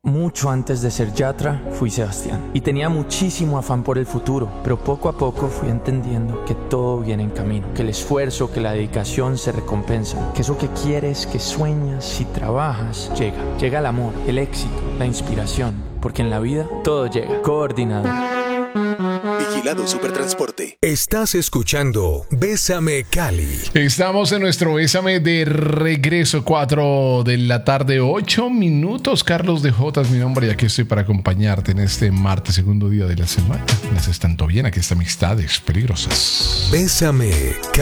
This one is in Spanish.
Mucho antes de ser Yatra, fui Sebastián. Y tenía muchísimo afán por el futuro, pero poco a poco fui entendiendo que todo viene en camino. Que el esfuerzo, que la dedicación se recompensan. Que eso que quieres, que sueñas, si trabajas, llega. Llega el amor, el éxito, la inspiración. Porque en la vida todo llega. Coordinador. Vigilado Supertransporte. Estás escuchando Bésame Cali. Estamos en nuestro Bésame de regreso, 4 de la tarde, 8 minutos. Carlos de J es mi nombre y aquí estoy para acompañarte en este martes, segundo día de la semana. ¿Me haces tanto bien? Aquí está Amistades Peligrosas. Bésame Cali.